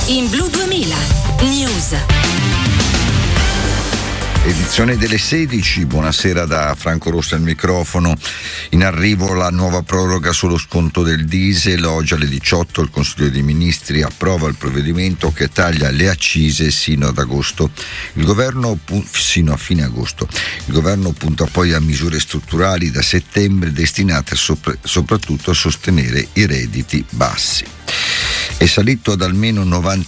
In Blu 2000 News. Edizione delle 16, buonasera da Franco Rossa al microfono. In arrivo la nuova proroga sullo sconto del diesel. Oggi alle 18 il Consiglio dei Ministri approva il provvedimento che taglia le accise sino ad agosto. Sino a fine agosto. Il governo punta poi a misure strutturali da settembre destinate soprattutto a sostenere i redditi bassi. È salito ad almeno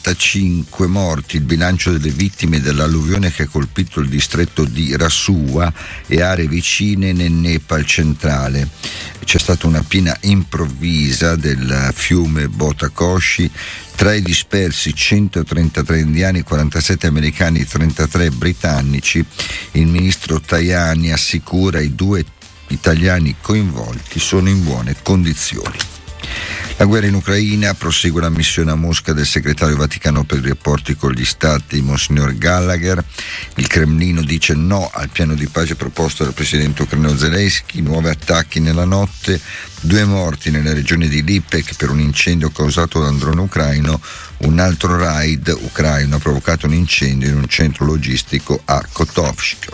95 morti il bilancio delle vittime dell'alluvione che ha colpito il distretto di Rasuwa e aree vicine nel Nepal centrale. C'è stata una piena improvvisa del fiume Botakoshi. Tra i dispersi 133 indiani, 47 americani e 33 britannici. Il ministro Tajani assicura i 2 italiani coinvolti sono in buone condizioni. La guerra in Ucraina, prosegue la missione a Mosca del segretario Vaticano per i rapporti con gli stati, Monsignor Gallagher. Il Cremlino dice no al piano di pace proposto dal presidente ucraino Zelensky, nuovi attacchi nella notte, 2 morti nella regione di Lipetsk per un incendio causato da un drone ucraino, un altro raid ucraino ha provocato un incendio in un centro logistico a Kotovsk.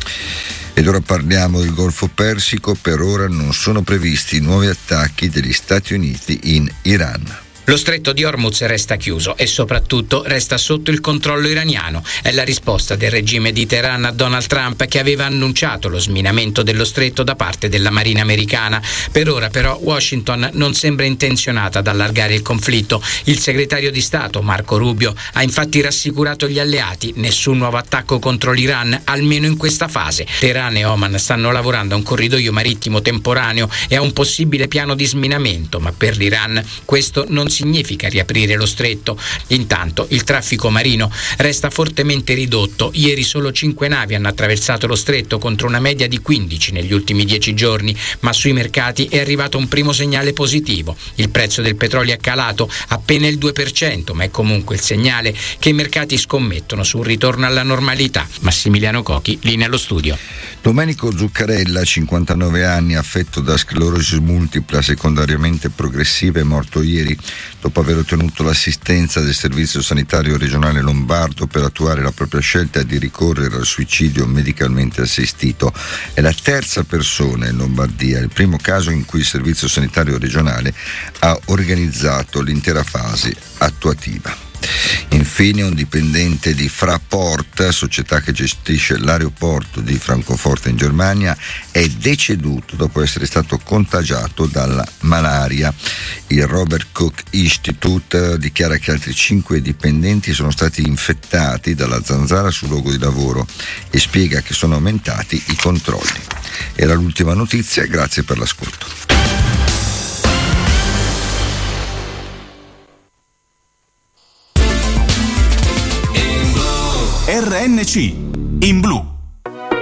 Ed ora parliamo del Golfo Persico. Per ora non sono previsti nuovi attacchi degli Stati Uniti in Iran. Lo stretto di Hormuz resta chiuso e soprattutto resta sotto il controllo iraniano. È la risposta del regime di Teheran a Donald Trump, che aveva annunciato lo sminamento dello stretto da parte della Marina americana. Per ora però Washington non sembra intenzionata ad allargare il conflitto. Il segretario di Stato Marco Rubio ha infatti rassicurato gli alleati: nessun nuovo attacco contro l'Iran, almeno in questa fase. Teheran e Oman stanno lavorando a un corridoio marittimo temporaneo e a un possibile piano di sminamento, ma per l'Iran questo non significa riaprire lo stretto. Intanto il traffico marino resta fortemente ridotto. Ieri solo 5 navi hanno attraversato lo stretto contro una media di 15 negli ultimi 10 giorni, ma sui mercati è arrivato un primo segnale positivo. Il prezzo del petrolio è calato appena il 2%, ma è comunque il segnale che i mercati scommettono su un ritorno alla normalità. Massimiliano Cochi, linea allo studio. Domenico Zuccarella, 59 anni, affetto da sclerosi multipla secondariamente progressiva, è morto ieri dopo aver ottenuto l'assistenza del Servizio Sanitario Regionale Lombardo per attuare la propria scelta di ricorrere al suicidio medicalmente assistito. È la terza persona in Lombardia, il primo caso in cui il Servizio Sanitario Regionale ha organizzato l'intera fase attuativa. Infine, un dipendente di Fraport, società che gestisce l'aeroporto di Francoforte in Germania, è deceduto dopo essere stato contagiato dalla malaria. Il Robert Koch Institute dichiara che altri 5 dipendenti sono stati infettati dalla zanzara sul luogo di lavoro e spiega che sono aumentati i controlli. Era l'ultima notizia, grazie per l'ascolto. RNC in blu.